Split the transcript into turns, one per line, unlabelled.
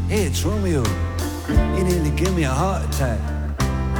Hey, it's Romeo. You nearly give me a heart attack.